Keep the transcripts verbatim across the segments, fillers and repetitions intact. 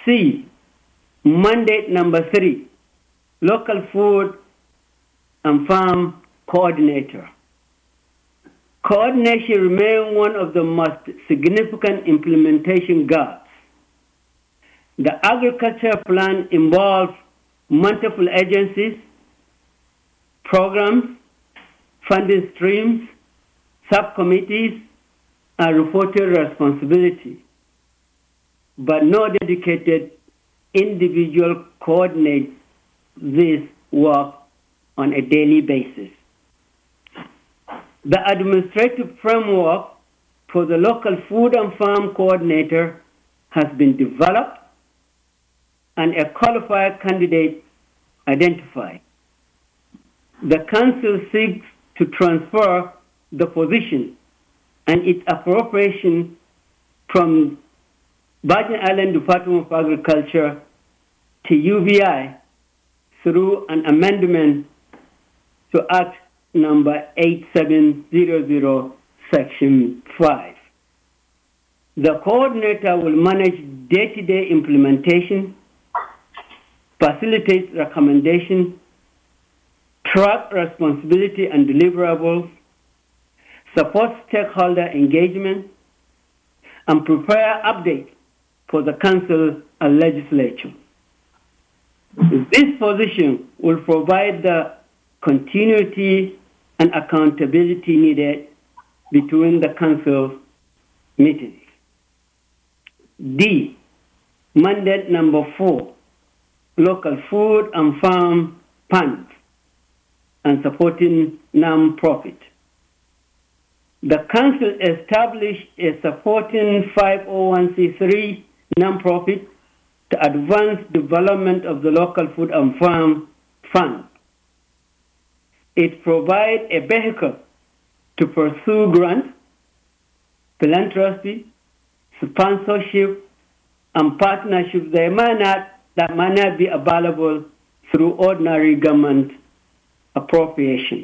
C, mandate number three, local food and farm coordinator. Coordination remains one of the most significant implementation gaps. The agriculture plan involves multiple agencies, programs, funding streams, subcommittees, and reporting responsibility, but no dedicated individual coordinates this work on a daily basis. The administrative framework for the local food and farm coordinator has been developed and a qualified candidate identified. The council seeks to transfer the position and its appropriation from Virgin Island Department of Agriculture to U V I through an amendment to Act number eighty-seven hundred, Section five. The coordinator will manage day-to-day implementation, facilitate recommendation, track responsibility and deliverables, support stakeholder engagement, and prepare updates for the council and legislature. This position will provide the continuity and accountability needed between the council meetings. D, mandate number four, local food and farm funds and supporting non-profit. The council established a supporting five oh one c three non-profit to advance development of the local food and farm fund. It provides a vehicle to pursue grants, philanthropy, sponsorship, and partnerships that might not, that might not be available through ordinary government appropriations.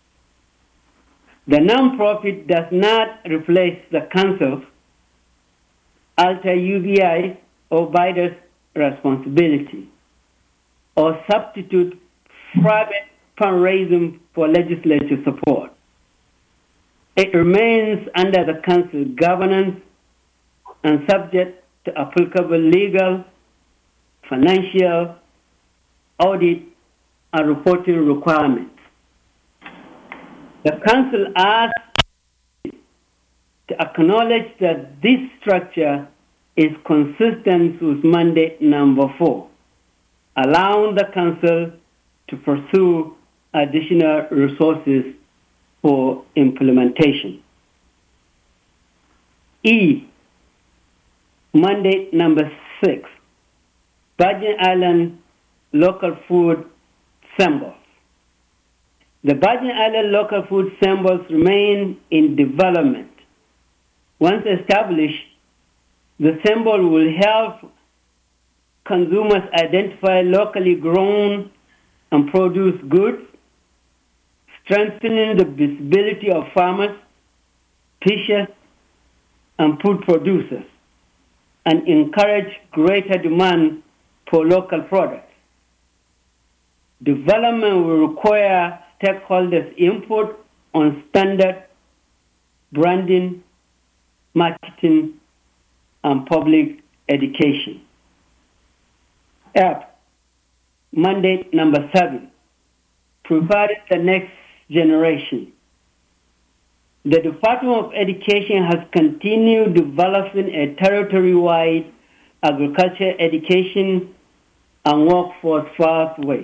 The non-profit does not replace the council's, alter U V I or Biden's responsibility, or substitute private fundraising for legislative support. It remains under the council governance and subject to applicable legal, financial, audit, and reporting requirements. The council asks to acknowledge that this structure is consistent with mandate number four, allowing the council to pursue additional resources for implementation. E, mandate number six, Virgin Island local food symbols. The Virgin Island local food symbols remain in development. Once established, the symbol will help consumers identify locally grown and produced goods, strengthening the visibility of farmers, fishers, and food producers, and encourage greater demand for local products. Development will require stakeholders' input on standard, branding, marketing, and public education. F, mandate number seven, preparing the next generation. The Department of Education has continued developing a territory-wide agriculture education and workforce pathway.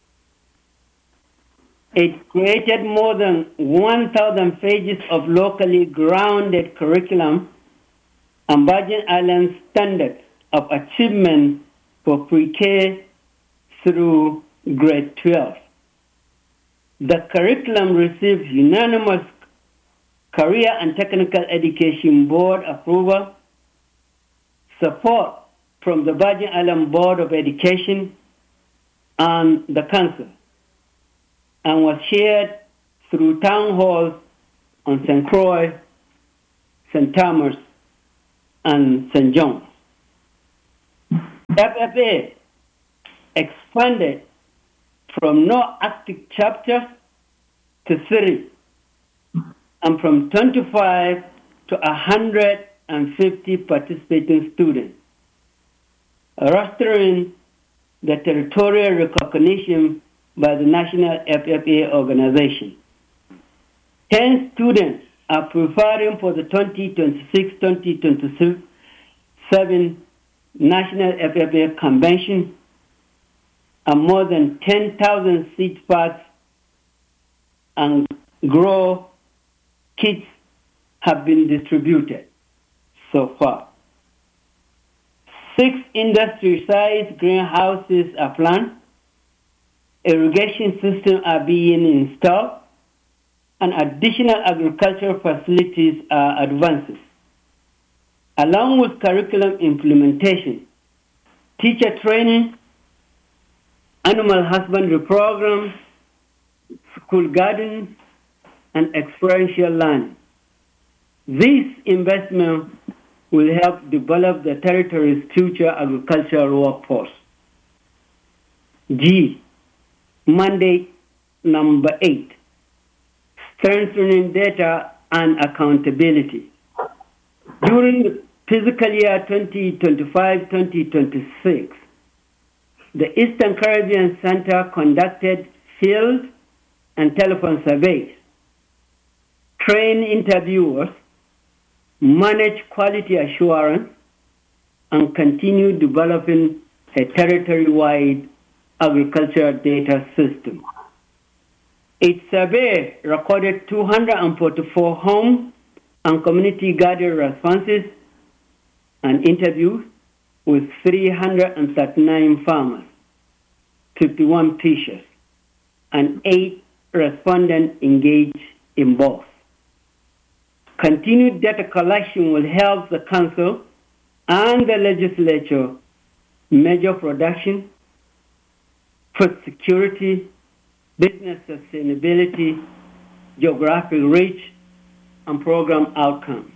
It created more than one thousand pages of locally grounded curriculum and Virgin Islands standards of achievement for pre-K through grade twelve. The curriculum received unanimous Career and Technical Education Board approval, support from the Virgin Island Board of Education and the Council, and was shared through town halls on Saint Croix, Saint Thomas, and Saint John's. F F A expanded from no active chapters to three, and from twenty-five to one hundred fifty participating students, rostering the territorial recognition by the National F F A organization. Ten students are preparing for the twenty twenty-six twenty twenty-seven National F F A Convention, and more than ten thousand seed packs and grow kits have been distributed so far. Six industry-sized greenhouses are planned, irrigation systems are being installed, and additional agricultural facilities are advancing. Along with curriculum implementation, teacher training, animal husbandry programs, school gardens, and experiential learning. This investment will help develop the territory's future agricultural workforce. G, mandate number eight, strengthening data and accountability. During the fiscal year twenty twenty-five twenty twenty-six, the Eastern Caribbean Center conducted field and telephone surveys, trained interviewers, managed quality assurance, and continued developing a territory-wide agricultural data system. Its survey recorded two hundred forty-four home and community garden responses and interviews with three hundred thirty-nine farmers, fifty-one teachers, and eight respondents engaged in both. Continued data collection will help the Council and the Legislature measure production, food security, business sustainability, geographic reach, and program outcomes.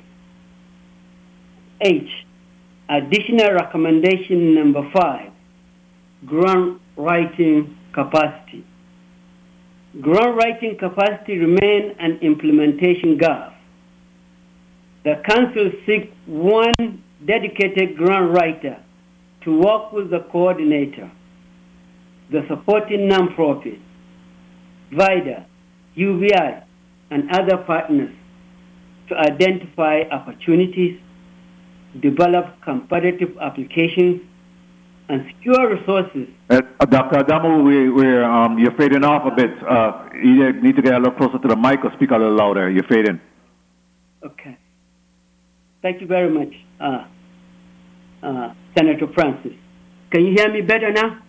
H, additional recommendation number five, grant writing capacity. Grant writing capacity remains an implementation gap. The Council seeks one dedicated grant writer to work with the coordinator, the supporting nonprofit, VIDA, U V I, and other partners to identify opportunities, develop competitive applications, and secure resources. Uh, Doctor Adamo, we, we're, um, you're fading off a bit. Uh, you need to get a little closer to the mic or speak a little louder. You're fading. Okay. Thank you very much, uh, uh, Senator Francis. Can you hear me better now?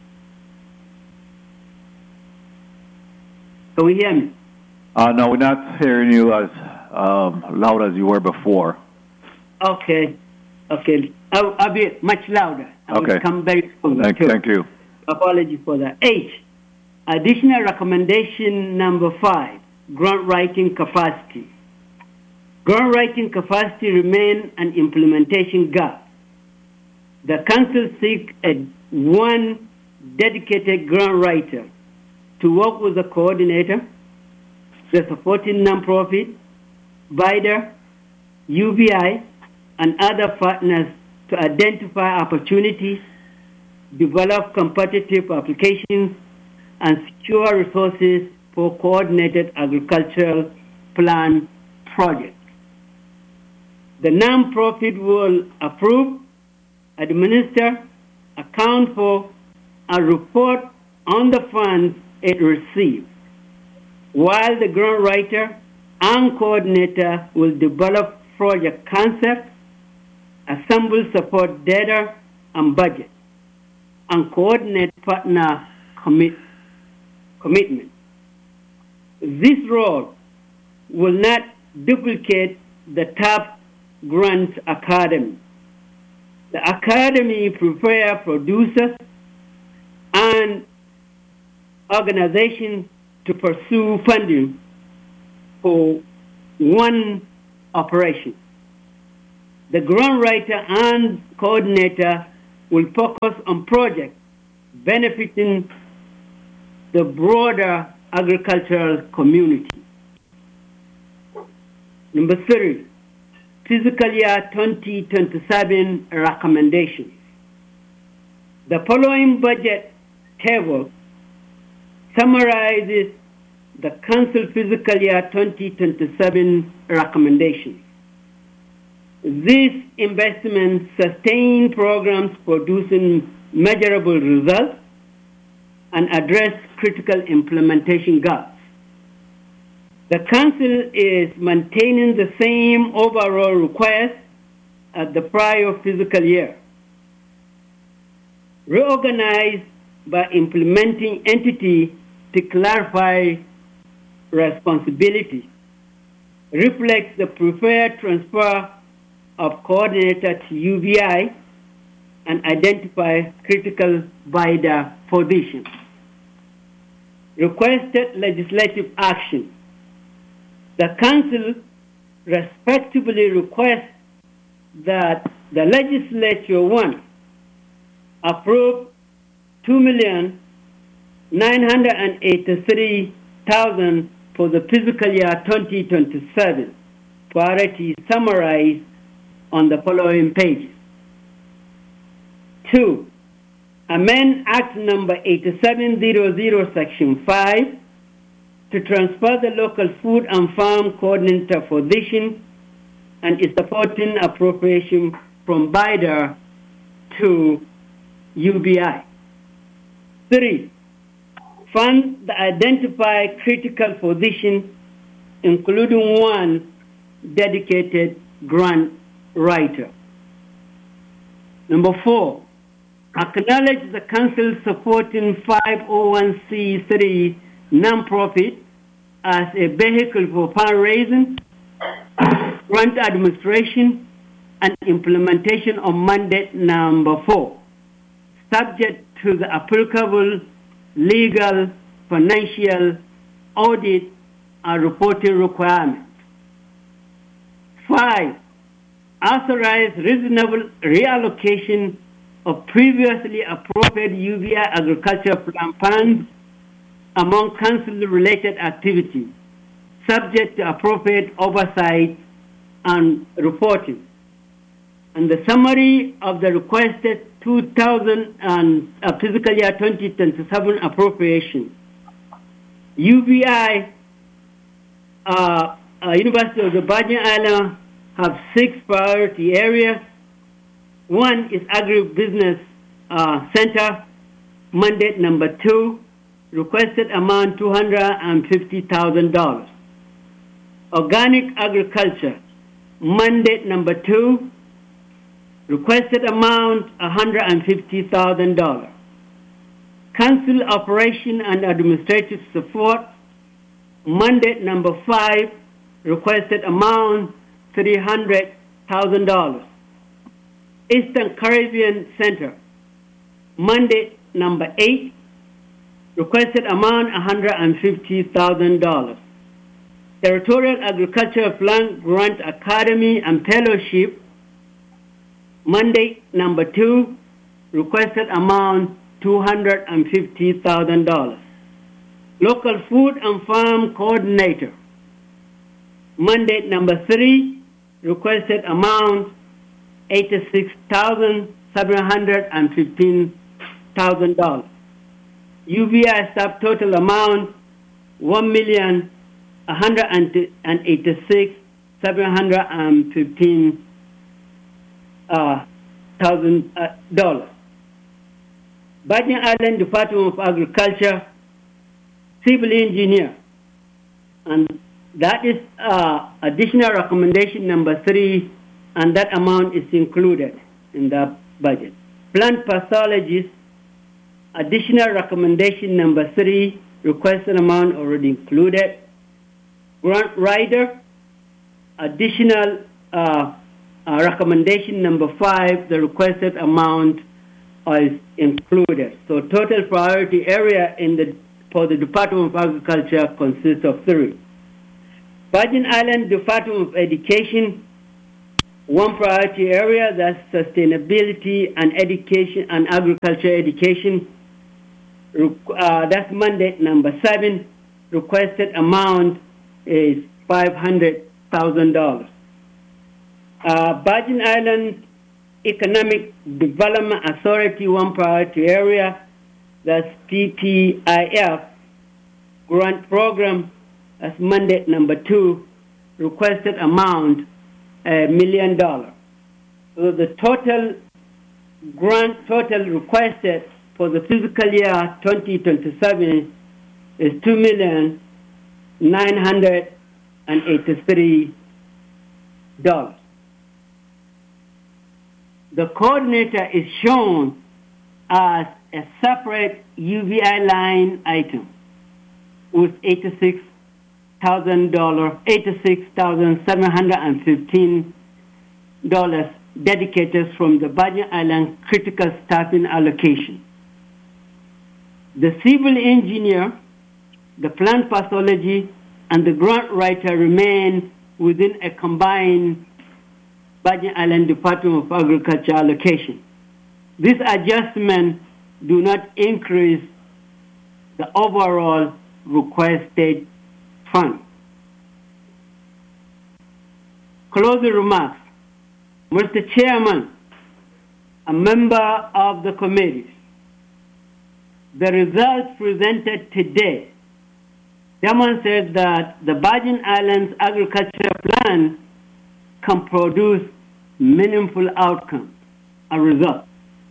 Can we hear me? Uh, no, we're not hearing you as um, loud as you were before. Okay. Okay. I'll, I'll be much louder. I okay. will come very soon. Thank, thank you. Apology for that. H, additional recommendation number five, grant writing capacity. Grant writing capacity remains an implementation gap. The Council seeks a one dedicated grant writer to work with the coordinator, the supporting nonprofit, VIDA, U V I, and other partners to identify opportunities, develop competitive applications, and secure resources for coordinated agricultural plan projects. The nonprofit will approve, administer, account for, and report on the funds it receives, while the grant writer and coordinator will develop project concepts, assemble support data and budget, and coordinate partner commit, commitment. This role will not duplicate the TAP Grants Academy. The Academy prepares producers and organizations to pursue funding for one operation. The grant writer and coordinator will focus on projects benefiting the broader agricultural community. Number three, fiscal year twenty twenty-seven recommendations. The following budget table summarizes the Council fiscal year twenty twenty-seven recommendations. These investments sustain programs producing measurable results and address critical implementation gaps. The Council is maintaining the same overall request as the prior fiscal year, reorganized by implementing entity to clarify responsibility, reflects the preferred transfer of coordinator to U B I, and identify critical BIDA positions. Requested legislative action. The Council respectively requests that the legislature, one, approve two million nine hundred eighty-three thousand for the fiscal year twenty twenty-seven. Priorities summarized on the following pages. Two, amend Act number eighty-seven hundred, Section five, to transfer the local food and farm coordinator position and its supporting appropriation from BIDA to U B I. Three, fund the identified critical position, including one dedicated grant writer. Number four, acknowledge the Council supporting five oh one c three nonprofit as a vehicle for fundraising, grant administration, and implementation of mandate number four, subject to the applicable legal, financial, audit, and reporting requirements. Five, authorize reasonable reallocation of previously appropriated U B I agriculture plan funds among council-related activities, subject to appropriate oversight and reporting. And the summary of the requested two thousand and uh, fiscal year twenty twenty-seven appropriation. U B I, uh, uh, University of the Virgin Islands, have six priority areas. One is agribusiness uh, center, mandate number two, requested amount two hundred fifty thousand dollars. Organic agriculture, mandate number two, requested amount one hundred fifty thousand dollars. Council operation and administrative support, mandate number five, requested amount three hundred thousand dollars. Eastern Caribbean Center, mandate number eight, requested amount one hundred fifty thousand dollars. Territorial Agricultural Plan Grant Academy and Fellowship, mandate number two, requested amount two hundred fifty thousand dollars. Local Food and Farm Coordinator, mandate number three, requested amount eighty-six thousand seven hundred fifteen dollars. U B I subtotal amount one million one hundred eighty-six thousand seven hundred fifteen dollars. Virgin Island Department of Agriculture, Civil Engineer, and that is uh, additional recommendation number three, and that amount is included in the budget. Plant pathologist, additional recommendation number three, requested amount already included. Grant writer, additional uh, uh, recommendation number five, the requested amount is included. So total priority area in the for the Department of Agriculture consists of three. Virgin Island Department of Education, One priority area, that's sustainability and education and agriculture education. Uh, that's mandate number seven. Requested amount is five hundred thousand dollars. Uh, Virgin Islands Economic Development Authority, one priority area, that's P P I F, grant program, that's mandate number two, requested amount a million dollars. So the total grant total requested for the fiscal year twenty twenty-seven is two million nine hundred eighty-three dollars. The coordinator is shown as a separate U V I line item with eighty-six thousand dollars, eighty-six thousand seven hundred fifteen dollars dedicated from the Virgin Island Critical Staffing Allocation. The civil engineer, the plant pathology, and the grant writer remain within a combined Virgin Island Department of Agriculture allocation. These adjustments do not increase the overall requested fund. Closing remarks. Mister Chairman, a member of the committee, the results presented today demonstrate that the Virgin Islands Agriculture Plan can produce meaningful outcomes and results.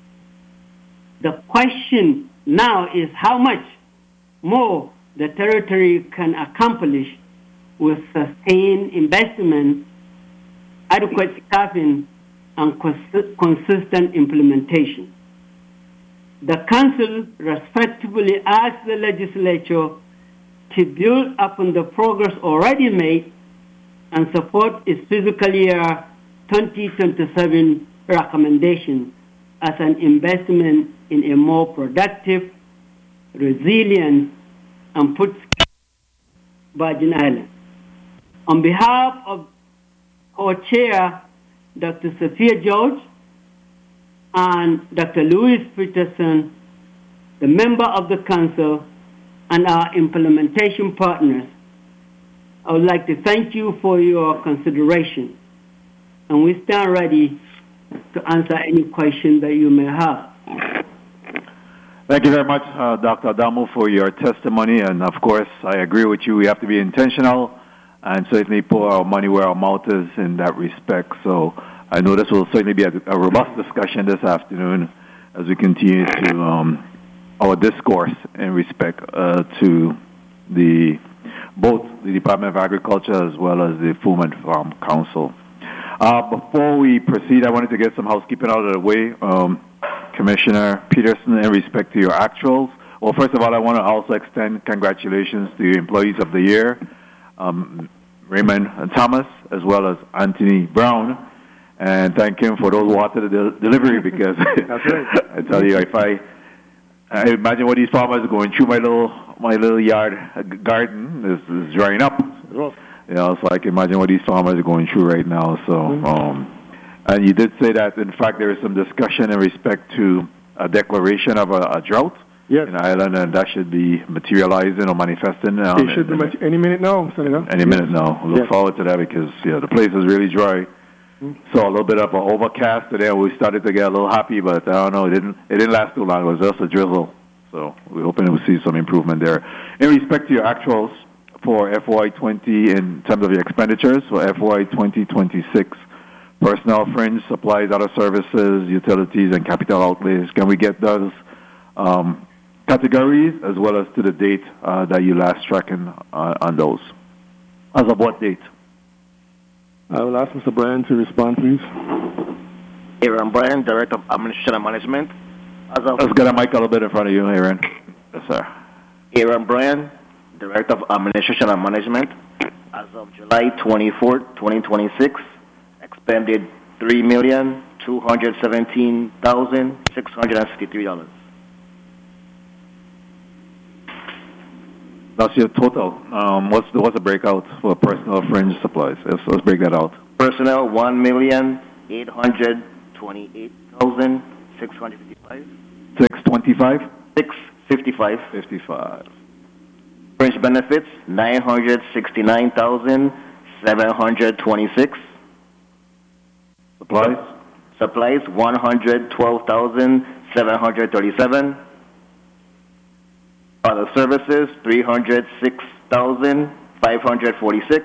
The question now is how much more the territory can accomplish with sustained investment, adequate staffing, and cons- consistent implementation. The Council respectfully asks the Legislature to build upon the progress already made and support its fiscal year twenty twenty-seven recommendation as an investment in a more productive, resilient, and put Virgin Islands. On behalf of co-chair Doctor Sophia George and Doctor Louis Peterson, the member of the Council, and our implementation partners, I would like to thank you for your consideration, and we stand ready to answer any question that you may have. Thank you very much, uh, Doctor Adamo, for your testimony. And of course, I agree with you. We have to be intentional and certainly put our money where our mouth is in that respect. So I know this will certainly be a, a robust discussion this afternoon as we continue to um, our discourse in respect uh, to the both the Department of Agriculture as well as the Food and Farm Council. Uh, before we proceed, I wanted to get some housekeeping out of the way. Um, Commissioner Peterson, in respect to your actuals, well, first of all, I want to also extend congratulations to your Employees of the Year, um, Raymond Thomas, as well as Anthony Brown, and thank him for those water del- delivery because That's right. I tell you, if I, I imagine what these farmers are going through my little my little yard uh, garden is, is drying up. You know, so I can imagine what these farmers are going through right now. So, mm-hmm. um, and you did say that, in fact, there is some discussion in respect to a declaration of a, a drought yes. in Ireland, and that should be materializing or manifesting. Um, it should be much, any minute now, Senator. Any minute now. Look yes. forward to that because yeah, the place is really dry. Mm-hmm. Saw a little bit of an overcast today. We started to get a little happy, but I don't know. It didn't. It didn't last too long. It was just a drizzle. So we're hoping we'll see some improvement there. In respect to your actuals for F Y twenty in terms of your expenditures, for F Y twenty twenty-six, personnel, fringe, supplies, other services, utilities, and capital outlays, can we get those um, categories as well as to the date uh, that you last tracking uh, on those? As of what date? I will ask Mister Bryan to respond, please. Aaron Bryan, Director of Administration and Management. As of Let's get a mic a little bit in front of you, Aaron. Yes, sir. Aaron Bryan, Director of Administration and Management. As of July twenty-fourth, twenty twenty-six, expended three million two hundred seventeen thousand six hundred fifty-three dollars. That's your total. Um, what's the what's the breakout for personal fringe supplies? Let's, let's break that out. Personnel one million eight hundred twenty-eight thousand six hundred fifty-five. six twenty-five? six fifty-five. fifty-five. Fringe benefits, nine hundred sixty-nine thousand seven hundred twenty-six. Supplies? Supplies, one hundred twelve thousand seven hundred thirty-seven. Other services, three hundred six thousand five hundred forty-six.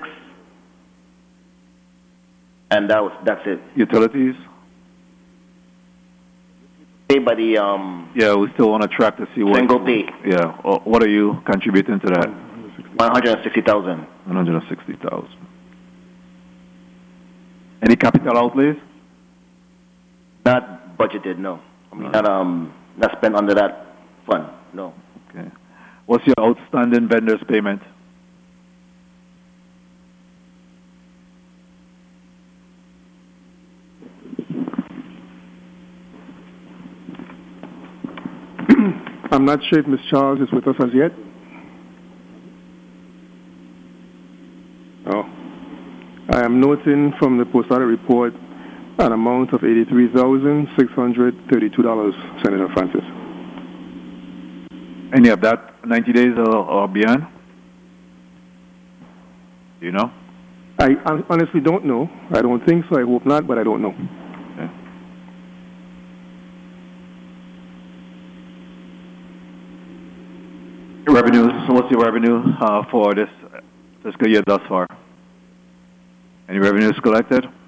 And that was, that's it. Utilities? Paid by the um, Yeah, we still want to track to see what... single pay, Yeah. uh, What are you contributing to that? one hundred sixty thousand. one hundred sixty thousand. Any capital outlays? Not budgeted, no. I mean, not um, not spent under that fund, no. Okay. What's your outstanding vendors payment? I'm not sure if Miz Charles is with us as yet. Oh. I am noting from the post-audit report an amount of eighty-three thousand six hundred thirty-two dollars, Senator Francis. Any of that ninety days or, or beyond? Do you know? I honestly don't know. I don't think so. I hope not, but I don't know. Okay. Revenues. So what's your revenue uh, for this fiscal year thus far? Any revenues collected?